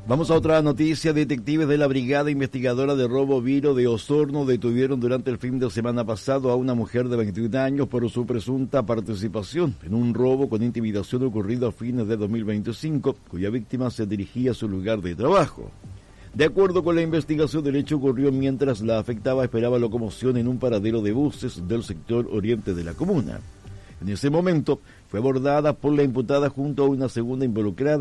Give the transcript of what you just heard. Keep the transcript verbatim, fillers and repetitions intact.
Vamos a otra noticia. Detectives de la Brigada Investigadora de Robo Viro de Osorno detuvieron durante el fin de semana pasado a una mujer de veintiún años por su presunta participación en un robo con intimidación ocurrido a fines de dos mil veinticinco, cuya víctima se dirigía a su lugar de trabajo. De acuerdo con la investigación, el hecho ocurrió mientras la afectada esperaba locomoción en un paradero de buses del sector oriente de la comuna. En ese momento fue abordada por la imputada junto a una segunda involucrada